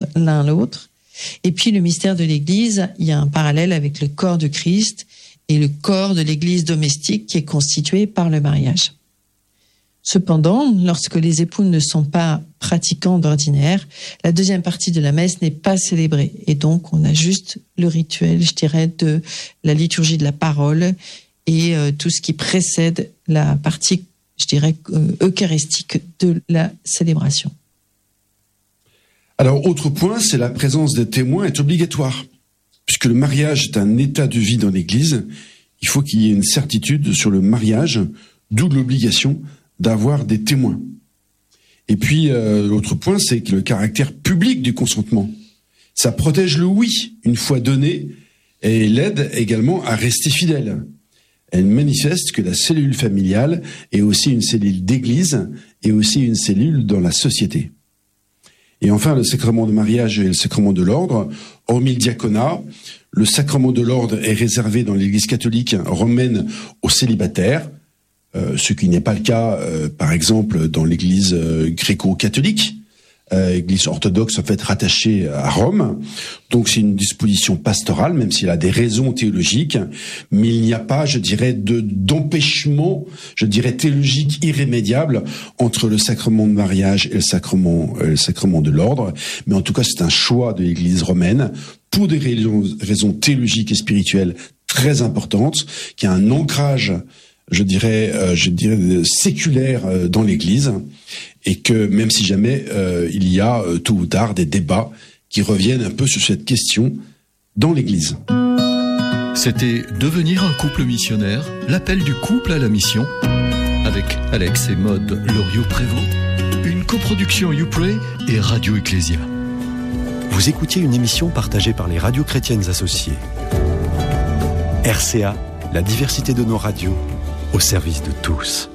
l'un l'autre. Et puis le mystère de l'Église, il y a un parallèle avec le corps de Christ et le corps de l'Église domestique qui est constitué par le mariage. Cependant, lorsque les époux ne sont pas pratiquants d'ordinaire, la deuxième partie de la messe n'est pas célébrée. Et donc, on a juste le rituel, je dirais, de la liturgie de la parole et tout ce qui précède la partie, je dirais, eucharistique de la célébration. Alors, autre point, c'est la présence des témoins est obligatoire. Puisque le mariage est un état de vie dans l'Église, il faut qu'il y ait une certitude sur le mariage, d'où l'obligation d'avoir des témoins. Et puis, l'autre point, c'est que le caractère public du consentement. Ça protège le oui, une fois donné, et l'aide également à rester fidèle. Elle manifeste que la cellule familiale est aussi une cellule d'église et aussi une cellule dans la société. Et enfin, le sacrement de mariage et le sacrement de l'ordre, hormis le diaconat, le sacrement de l'ordre est réservé dans l'Église catholique romaine aux célibataires, ce qui n'est pas le cas, par exemple, dans l'Église gréco-catholique, Église orthodoxe en fait rattachée à Rome. Donc c'est une disposition pastorale, même s'il a des raisons théologiques, mais il n'y a pas, je dirais, d'empêchement, je dirais, théologique irrémédiable entre le sacrement de mariage et le sacrement de l'ordre. Mais en tout cas, c'est un choix de l'Église romaine pour des raisons théologiques et spirituelles très importantes, qui a un ancrage, je dirais séculaire dans l'Église, et que même si jamais il y a tôt ou tard des débats qui reviennent un peu sur cette question dans l'Église. C'était Devenir un couple missionnaire, l'appel du couple à la mission, avec Alex et Maude Loriot-Prévost, une coproduction YouPray et Radio Ecclésia. Vous écoutiez une émission partagée par les radios chrétiennes associées. RCA, la diversité de nos radios, au service de tous.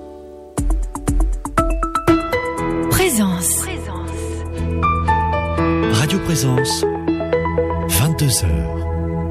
Présence. Radio Présence, 22h.